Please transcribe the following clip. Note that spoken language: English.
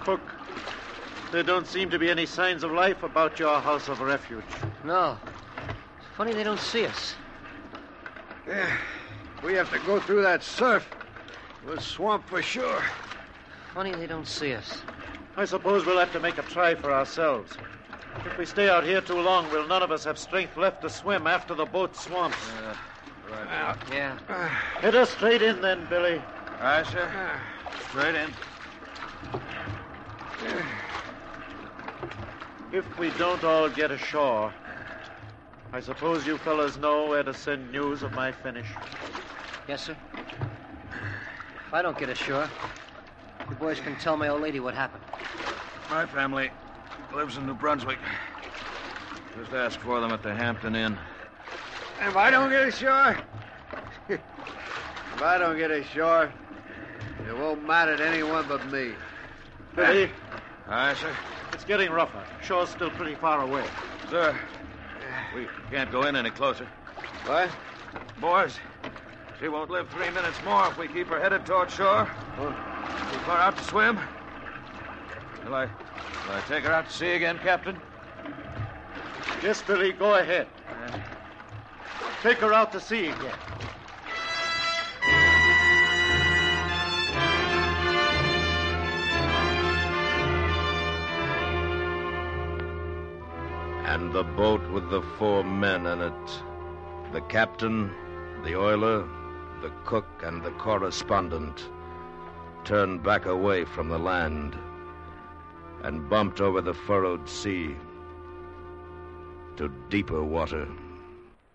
Cook, there don't seem to be any signs of life about your house of refuge. No. It's funny they don't see us. Yeah, we have to go through that surf. We'll swamp for sure. Funny they don't see us. I suppose we'll have to make a try for ourselves. If we stay out here too long, we'll none of us have strength left to swim after the boat swamps. Right. Yeah. Head us straight in then, Billy. Aye, sir. Straight in. If we don't all get ashore, I suppose you fellas know where to send news of my finish. Yes, sir. If I don't get ashore, you boys can tell my old lady what happened. My family lives in New Brunswick. Just ask for them at the Hampton Inn. If I don't get ashore... If I don't get ashore, it won't matter to anyone but me. Billy, Aye, sir. it's getting rougher. Shore's still pretty far away. Sir, we can't go in any closer. What? Boys, she won't live 3 minutes more if we keep her headed toward shore. Too far out to swim. Will I take her out to sea again, Captain? Yes, Billy, go ahead. Take her out to sea again. And the boat with the 4 men in it, the captain, the oiler, the cook, and the correspondent, turned back away from the land and bumped over the furrowed sea to deeper water.